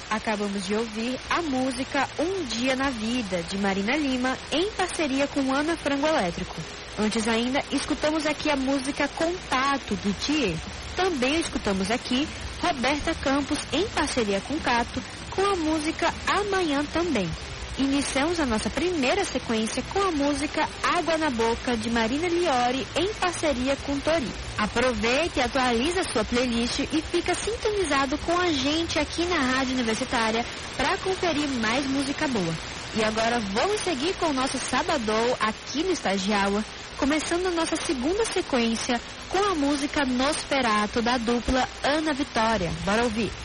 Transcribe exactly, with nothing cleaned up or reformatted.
acabamos de ouvir a música Um Dia na Vida, de Marina Lima, em parceria com Ana Frango Elétrico. Antes ainda, escutamos aqui a música Contato, do Thier. Também escutamos aqui Roberta Campos, em parceria com Cato, com a música Amanhã Também. Iniciamos a nossa primeira sequência com a música Água na Boca, de Marina Liori, em parceria com Tori. Aproveita e atualiza sua playlist e fica sintonizado com a gente aqui na Rádio Universitária para conferir mais música boa. E agora vamos seguir com o nosso Sabadão aqui no Estagiaua, começando a nossa segunda sequência com a música Nosferatu, da dupla Ana Vitória. Bora ouvir!